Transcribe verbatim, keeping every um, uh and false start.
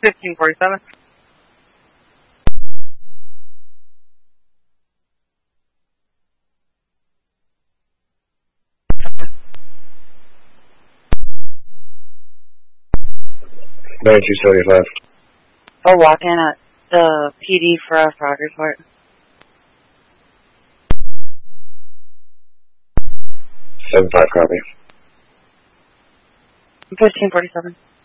fifteen forty-seven. ninety-two seventy-five. Oh, walk in at the P D for a fraud report. seven five copy. fifteen forty-seven.